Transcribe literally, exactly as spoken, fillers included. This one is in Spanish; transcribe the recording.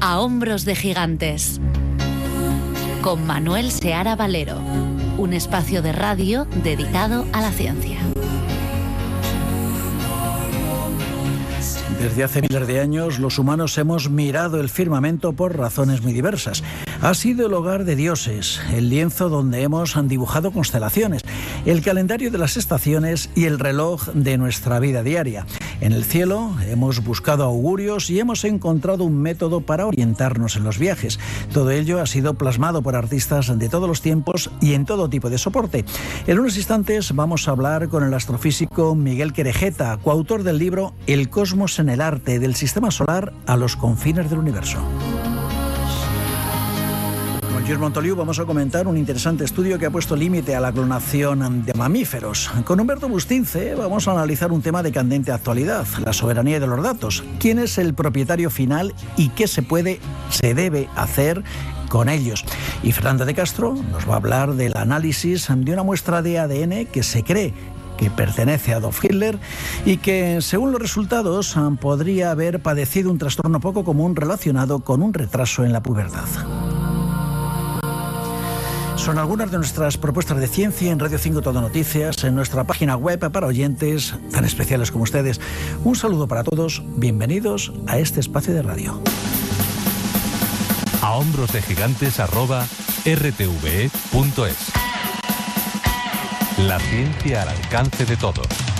A hombros de gigantes, con Manuel Seara Valero, un espacio de radio dedicado a la ciencia. Desde hace miles de años, los humanos hemos mirado el firmamento por razones muy diversas. Ha sido el hogar de dioses, el lienzo donde hemos dibujado constelaciones, el calendario de las estaciones y el reloj de nuestra vida diaria. En el cielo hemos buscado augurios y hemos encontrado un método para orientarnos en los viajes. Todo ello ha sido plasmado por artistas de todos los tiempos y en todo tipo de soporte. En unos instantes vamos a hablar con el astrofísico Miguel Querejeta, coautor del libro El cosmos en el arte, del sistema solar a los confines del universo. Con Lluís Montoliu vamos a comentar un interesante estudio que ha puesto límite a la clonación de mamíferos. Con Humberto Bustince vamos a analizar un tema de candente actualidad, la soberanía de los datos. ¿Quién es el propietario final y qué se puede, se debe hacer con ellos? Y Fernanda de Castro nos va a hablar del análisis de una muestra de A D N que se cree que pertenece a Adolf Hitler y que, según los resultados, podría haber padecido un trastorno poco común relacionado con un retraso en la pubertad. Son algunas de nuestras propuestas de ciencia en Radio cinco Todo Noticias, en nuestra página web para oyentes tan especiales como ustedes. Un saludo para todos, bienvenidos a este espacio de radio. A hombros de gigantes arroba r t v e punto es. La ciencia al alcance de todos.